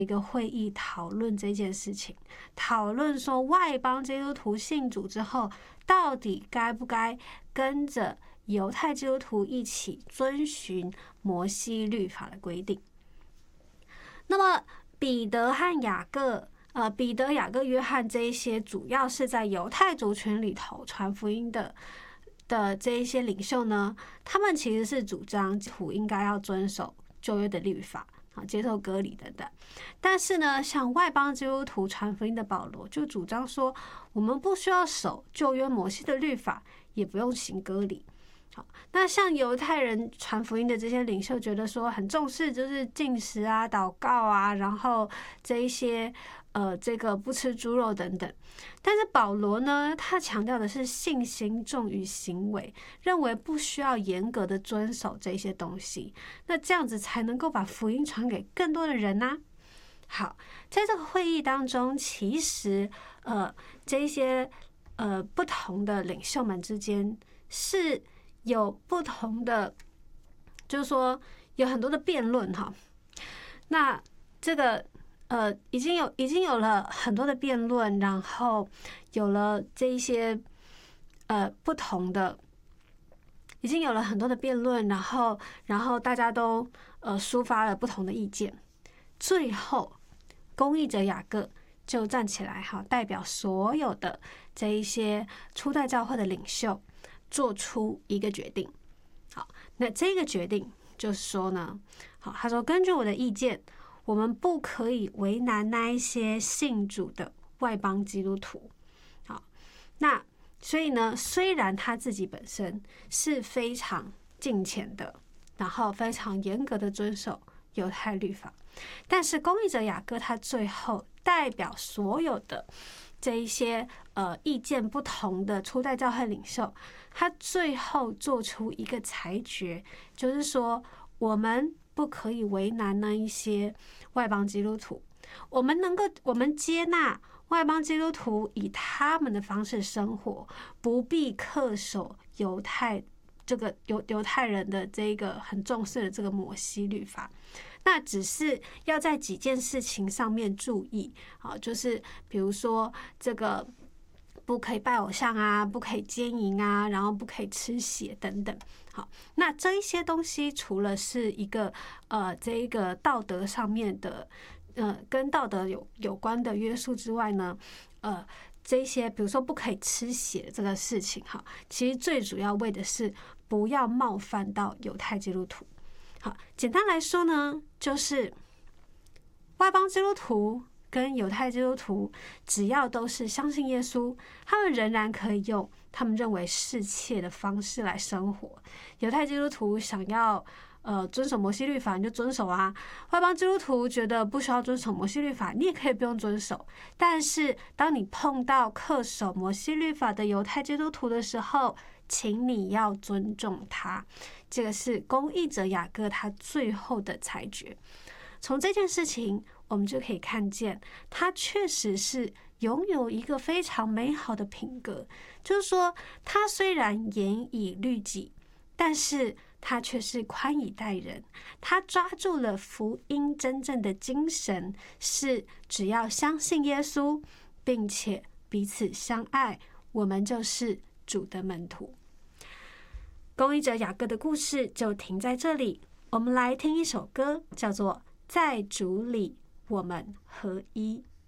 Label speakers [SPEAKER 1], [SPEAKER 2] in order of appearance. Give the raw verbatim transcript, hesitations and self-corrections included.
[SPEAKER 1] 一个会议讨论这件事情，讨论说外邦基督徒信主之后，到底该不该跟着犹太基督徒一起遵循摩西律法的规定。那么彼得和雅各，呃，彼得、雅各、约翰这一些主要是在犹太族群里头传福音的的这一些领袖呢，他们其实是主张基督徒应该要遵守旧约的律法，啊，接受割礼等等。但是呢，像外邦基督徒传福音的保罗就主张说，我们不需要守旧约摩西的律法，也不用行割礼。好，那像犹太人传福音的这些领袖觉得说很重视，就是禁食啊、祷告啊，然后这一些呃这个不吃猪肉等等。但是保罗呢，他强调的是信心重于行为，认为不需要严格的遵守这些东西，那这样子才能够把福音传给更多的人啊。好，在这个会议当中，其实呃这一些呃不同的领袖们之间是有不同的，就是说有很多的辩论哈。那这个呃已经有已经有了很多的辩论，然后有了这一些呃不同的，已经有了很多的辩论，然后然后大家都呃抒发了不同的意见。最后，公义者雅各就站起来哈，代表所有的这一些初代教会的领袖，做出一个决定。好，那这个决定就是说呢，好，他说根据我的意见，我们不可以为难那一些信主的外邦基督徒。好，那所以呢，虽然他自己本身是非常敬虔的，然后非常严格的遵守犹太律法，但是公义者雅各他最后代表所有的这一些呃意见不同的初代教会领袖，他最后做出一个裁决，就是说我们不可以为难那一些外邦基督徒，我们能够我们接纳外邦基督徒以他们的方式生活，不必恪守犹太这个犹犹太人的这个很重视的这个摩西律法。那只是要在几件事情上面注意啊，就是比如说这个不可以拜偶像啊，不可以奸淫啊，然后不可以吃血等等。好，那这一些东西除了是一个呃这一个道德上面的呃跟道德有有关的约束之外呢，呃这一些比如说不可以吃血这个事情哈，其实最主要为的是不要冒犯到犹太基督徒。好，简单来说呢，就是外邦基督徒跟犹太基督徒，只要都是相信耶稣，他们仍然可以用他们认为适切的方式来生活。犹太基督徒想要呃遵守摩西律法，你就遵守啊；外邦基督徒觉得不需要遵守摩西律法，你也可以不用遵守。但是当你碰到恪守摩西律法的犹太基督徒的时候，请你要尊重他。这个是公义者雅各他最后的裁决。从这件事情我们就可以看见，他确实是拥有一个非常美好的品格，就是说他虽然严以律己，但是他却是宽以待人。他抓住了福音真正的精神，是只要相信耶稣并且彼此相爱，我们就是主的门徒。公义者雅各的故事就停在这里，我们来听一首歌，叫做在主里我们合一。